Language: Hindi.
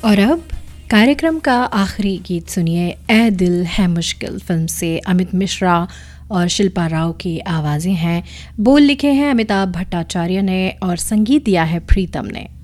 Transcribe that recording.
और अब कार्यक्रम का आखिरी गीत सुनिए। ए दिल है मुश्किल फिल्म से अमित मिश्रा और शिल्पा राव की आवाज़ें हैं। बोल लिखे हैं अमिताभ भट्टाचार्य ने और संगीत दिया है प्रीतम ने।